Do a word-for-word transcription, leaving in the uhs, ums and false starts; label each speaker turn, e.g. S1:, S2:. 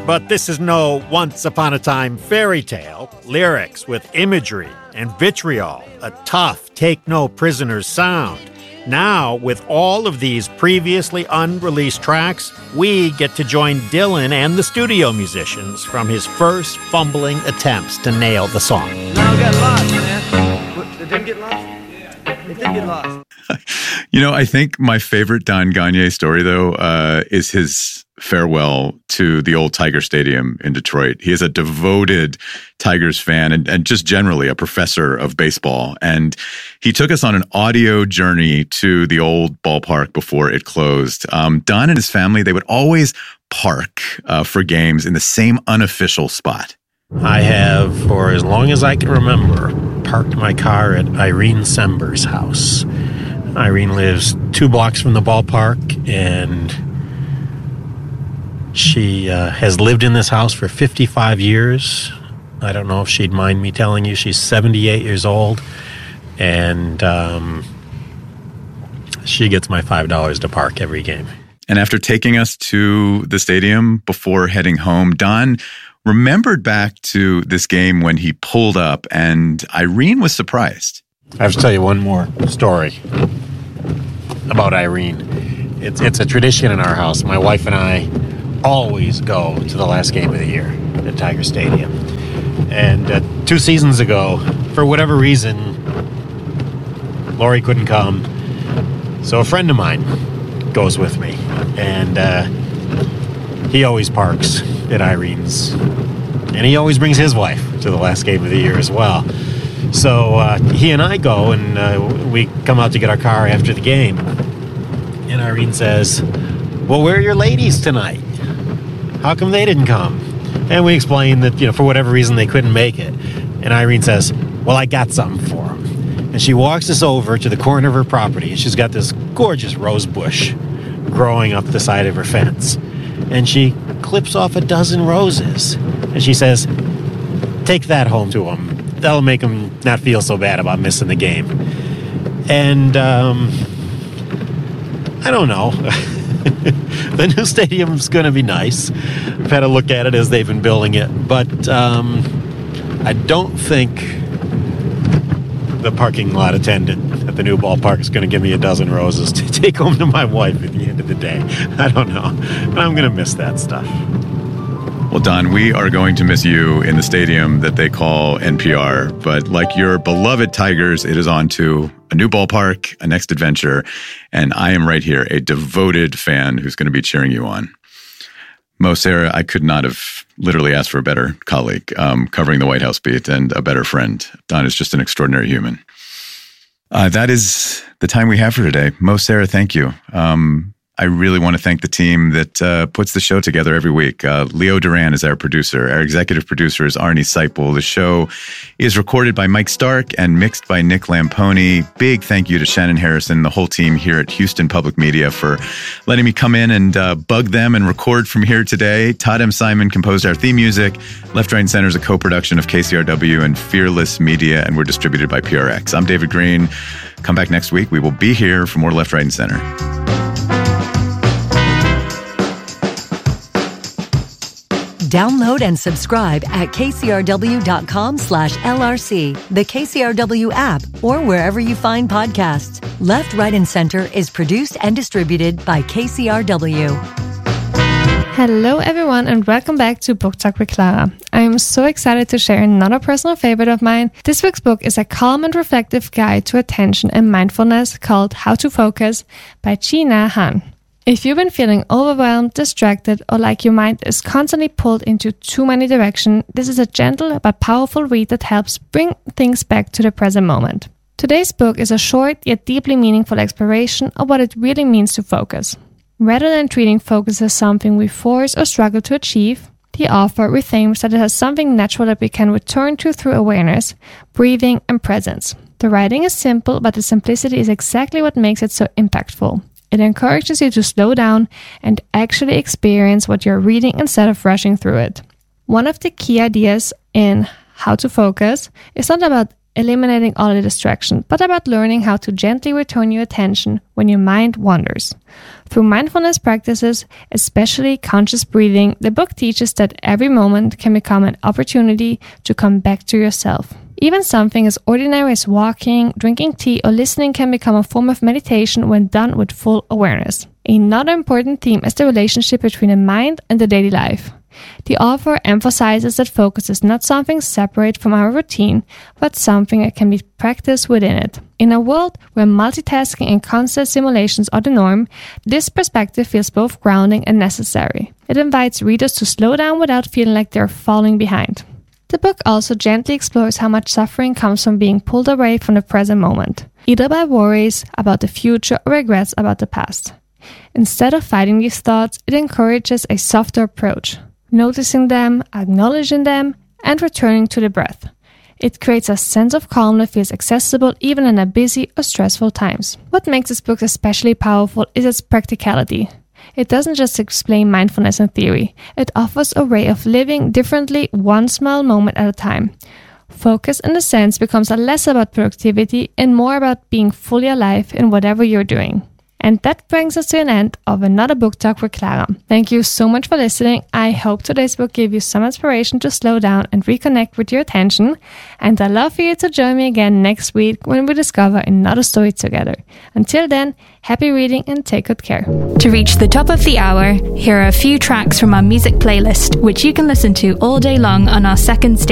S1: But this is no once upon a time fairy tale. Lyrics with imagery and vitriol, a tough, take no prisoners sound. Now, with all of these previously unreleased tracks, we get to join Dylan and the studio musicians from his first fumbling attempts to nail the song.
S2: Now we got lost, man. What, they didn't get lost? They did get lost.
S3: You know, I think my favorite Don Gagné story, though, uh, is his farewell to the old Tiger Stadium in Detroit. He is a devoted Tigers fan and, and just generally a professor of baseball. And he took us on an audio journey to the old ballpark before it closed. Um, Don and his family, they would always park uh, for games in the same unofficial spot.
S1: I have, for as long as I can remember, parked my car at Irene Sember's house. Irene lives two blocks from the ballpark, and she uh, has lived in this house for fifty-five years. I don't know if she'd mind me telling you she's seventy-eight years old, and um, she gets my five dollars to park every game.
S3: And after taking us to the stadium before heading home, Don remembered back to this game when he pulled up, and Irene was surprised.
S1: I have to tell you one more story about Irene. It's it's a tradition in our house. My wife and I always go to the last game of the year at Tiger Stadium. And uh, two seasons ago, for whatever reason, Lori couldn't come. So a friend of mine goes with me. And uh, he always parks at Irene's. And he always brings his wife to the last game of the year as well. So uh, he and I go, and uh, we come out to get our car after the game. And Irene says, "Well, where are your ladies tonight? How come they didn't come?" And we explain that, you know, for whatever reason they couldn't make it. And Irene says, "Well, I got something for them." And she walks us over to the corner of her property. And she's got this gorgeous rose bush growing up the side of her fence. And she clips off a dozen roses. And she says, "Take that home to them. That'll make them not feel so bad about missing the game." And um, I don't know. The new stadium's going to be nice. I've had a look at it as they've been building it. But um, I don't think the parking lot attendant at the new ballpark is going to give me a dozen roses to take home to my wife at the end of the day. I don't know. But I'm going to miss that stuff.
S3: Well, Don, we are going to miss you in the stadium that they call N P R. But like your beloved Tigers, it is on to a new ballpark, a next adventure. And I am right here, a devoted fan who's going to be cheering you on. Mo, Sarah, I could not have literally asked for a better colleague um, covering the White House beat and a better friend. Don is just an extraordinary human. Uh, that is the time we have for today. Mo, Sarah, thank you. Um, I really want to thank the team that uh, puts the show together every week. Uh, Leo Duran is our producer. Our executive producer is Arnie Seipel. The show is recorded by Mike Stark and mixed by Nick Lamponi. Big thank you to Shannon Harrison, the whole team here at Houston Public Media for letting me come in and uh, bug them and record from here today. Todd M. Simon composed our theme music. Left, Right, and Center is a co-production of K C R W and Fearless Media, and we're distributed by P R X. I'm David Green. Come back next week. We will be here for more Left, Right, and Center.
S4: Download and subscribe at kcrw.com slash LRC, the K C R W app, or wherever you find podcasts. Left, Right, and Center is produced and distributed by K C R W.
S5: Hello everyone and welcome back to Book Talk with Clara. I am so excited to share another personal favorite of mine. This week's book is a calm and reflective guide to attention and mindfulness called How to Focus by Chi Na Han. If you've been feeling overwhelmed, distracted, or like your mind is constantly pulled into too many directions, this is a gentle but powerful read that helps bring things back to the present moment. Today's book is a short yet deeply meaningful exploration of what it really means to focus. Rather than treating focus as something we force or struggle to achieve, the author rethinks that it has something natural that we can return to through awareness, breathing, and presence. The writing is simple, but the simplicity is exactly what makes it so impactful. It encourages you to slow down and actually experience what you're reading instead of rushing through it. One of the key ideas in How to Focus is not about eliminating all the distraction, but about learning how to gently return your attention when your mind wanders. Through mindfulness practices, especially conscious breathing, the book teaches that every moment can become an opportunity to come back to yourself. Even something as ordinary as walking, drinking tea, or listening can become a form of meditation when done with full awareness. Another important theme is the relationship between the mind and the daily life. The author emphasizes that focus is not something separate from our routine, but something that can be practiced within it. In a world where multitasking and constant simulations are the norm, this perspective feels both grounding and necessary. It invites readers to slow down without feeling like they're falling behind. The book also gently explores how much suffering comes from being pulled away from the present moment, either by worries about the future or regrets about the past. Instead of fighting these thoughts, it encourages a softer approach, noticing them, acknowledging them, and returning to the breath. It creates a sense of calm that feels accessible even in a busy or stressful times. What makes this book especially powerful is its practicality. It doesn't just explain mindfulness in theory. It offers a way of living differently one small moment at a time. Focus, in a sense, becomes less about productivity and more about being fully alive in whatever you're doing. And that brings us to an end of another Book Talk with Clara. Thank you so much for listening. I hope today's book gave you some inspiration to slow down and reconnect with your attention. And I'd love for you to join me again next week when we discover another story together. Until then, happy reading and take good care.
S6: To reach the top of the hour, here are a few tracks from our music playlist, which you can listen to all day long on our second stage.